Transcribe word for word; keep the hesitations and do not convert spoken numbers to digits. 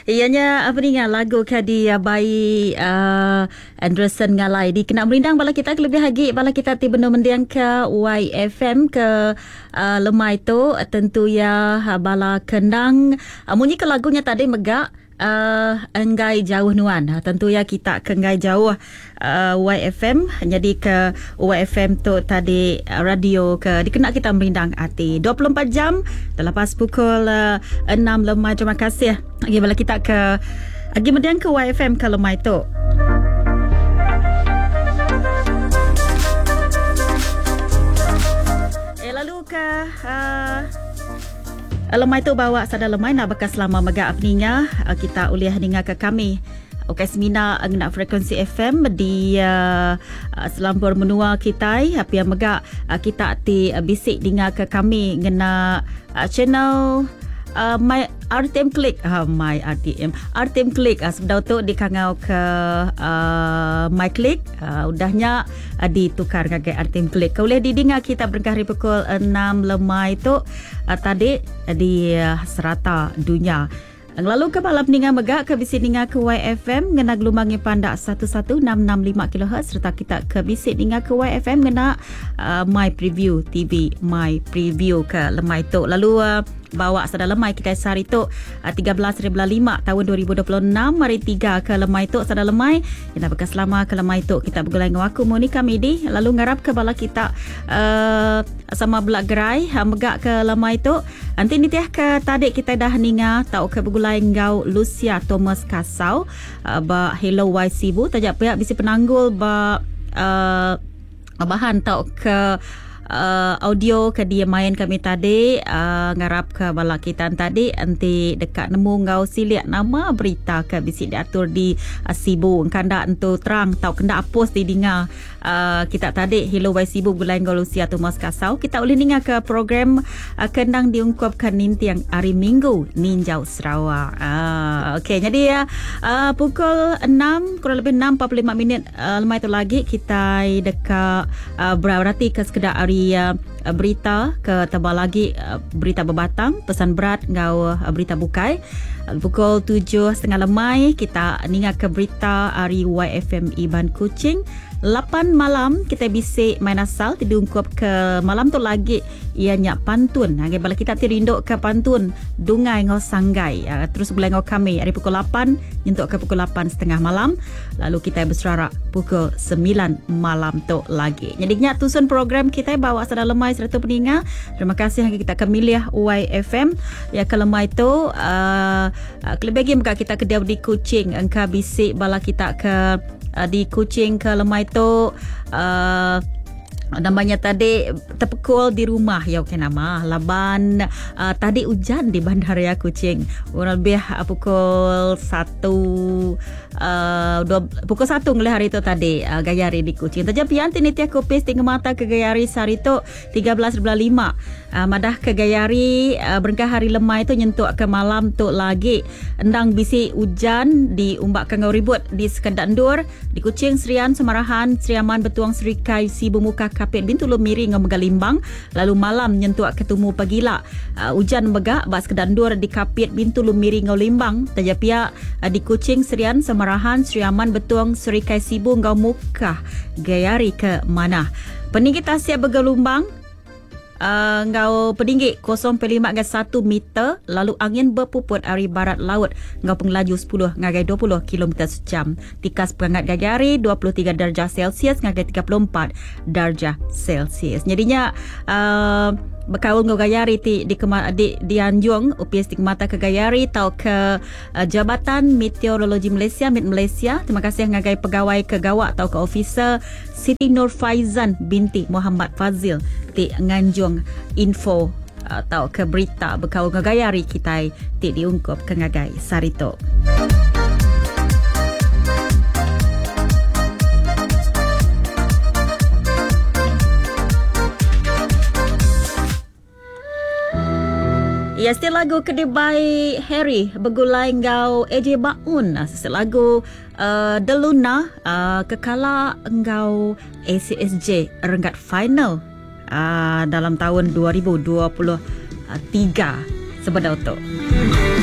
Ianya apa ni ngah lagu kadi bayi uh, Anderson ngalai di kena merindang bala kita lebih lagi bala kita ti benda mendiang ke Y F M ke uh, lemai tu tentu ya bala kendang uh, munyi ke lagunya tadi megak Uh, enggai jauh nuan. Tentu ya kita ke enggai jauh uh, Y F M. Jadi ke Y F M tu tadi uh, radio ke dikena kita merindang hati dua puluh empat jam lepas pukul uh, enam lemai. Terima kasih lagi bala kita ke lagi mendiang ke Y F M ke lemai tu. Eh lalu ke uh, lemai tu bawa sada lemai nak bekas lama mega apninya kita uliah dengar ke kami Okey semina ngena frekuensi F M di uh, selampur menua kita apa yang mega uh, kita ti uh, bisik dengar ke kami ngena uh, channel uh, my R T M Click uh, my R T M R T M Click uh, sebelum tu dikangau ke uh, my Click uh, udahnya uh, ditukar ke R T M Click. Kau boleh didengar kita berkahari pukul enam lemai tu uh, tadi uh, di uh, serata dunia. Lalu ke malam ninga megak ke bisi ninga ke Y F M ngena gelombangnya pandak satu enam enam lima kilohertz serta kita ke bisi ninga ke Y F M ngena uh, my preview T V my preview ke lemai tu. Lalu uh, bawa sada lemai kita sehari tu uh, tiga belas lima tahun dua ribu dua puluh enam mari tiga ke lemai tu sada lemai kita bekas lama ke lemai tu kita bergulai dengan aku Monica Midi lalu ngarap ke bala kita uh, sama belak gerai uh, megak ke lemai tu nanti ni tiah ke tadi kita dah ninga tau ke bergulai ngau Lucia Thomas Kasau uh, ba Hello Y Sibu tajak pihak bisi penanggul ba uh, bahan tau ke Uh, audio ke dia main kami tadi uh, ngarap ke bala kita tadi nanti dekat nemu ngau siliak nama berita ke bisi diatur di uh, Sibu kanda entu terang tau kena post di dengar uh, kita tadi Hello Y Sibu gulai ngau Lucia Thomas Kasau kita boleh dengar ke program uh, kendang diungkapkan ninti yang hari Minggu Ninjau Sarawak uh, ok jadi uh, pukul enam kurang lebih enam empat puluh lima minit uh, lemai tu lagi kita dekat uh, berarti ke sekedar hari Uh, berita ke tebal lagi uh, berita berbatang pesan berat ngau uh, berita bukai uh, pukul tujuh setengah lemai kita ningat ke berita hari Y F M Iban Kuching lapan malam kita bisik main asal diungkap ke malam tu lagi ianya pantun okay, bala kita tirinduk ke pantun dungai ngau sanggai uh, terus boleh ngau kami hari pukul lapan untuk ke pukul lapan setengah malam lalu kita berserarak pukul sembilan malam tu lagi jadi nyak tusun program kita bawa sada lemai serta peninga terima kasih yang kita kemilih Y F M ya ke lemai tu uh, uh, kelebih lagi kita kedai di Kuching engka bisik bala kita ke uh, di Kuching ke lemai tu uh, namanya tadi terpekul di rumah ya okey nama laban uh, tadi hujan di Bandaraya Kuching kurang lebih uh, pukul satu uh, dua, pukul satu ngeli hari itu tadi uh, gayari di Kuching tajam pian tini tiak kopis tinggal mata ke gayari sehari itu tiga belas lima uh, madah ke gayari uh, berengkah hari lemai itu nyentuk ke malam tu lagi endang bisi hujan di umbak ke ngau ribut di Sekendandur di Kuching Serian Semarahan Seriaman Betuang Serikai Sibu Muka Kapit Bintulu Miri ngau Megalimbang lalu malam nyentuak ketemu pagila uh, hujan megak bas Kedandur di Kapit Bintulu Miri ngau Limbang tajapia uh, di Kuching Serian Semarahan Seriaman Betuang Serikai Sibu ngau Muka gayari ke mana peninggi siap bergelombang Uh, ngau peninggi kosong perpuluhan lima hingga satu meter lalu angin berpuput dari barat laut ngau pengelaju sepuluh hingga dua puluh kilometer sejam tikas perangat gagari dua puluh tiga darjah Celsius hingga tiga puluh empat darjah Celsius jadinya uh, berkawal ngau gayari ti di kema, di di Anjung U P S di mata ke gayari tau ke uh, Jabatan Meteorologi Malaysia Met Malaysia terima kasih ngagai pegawai ke gawak tau ke officer Siti Nur Faizan binti Muhammad Fazil ti Nganjung info uh, tau ke berita berkawal ngau gayari kita ti diungkap ke ngagai sarito. Ya, still lagu kedai Harry bergulai ngau A J Baun. Still lagu uh, The Luna uh, kekala ngau A C S J renggat final uh, dalam tahun dua ribu dua puluh tiga sebedau tu.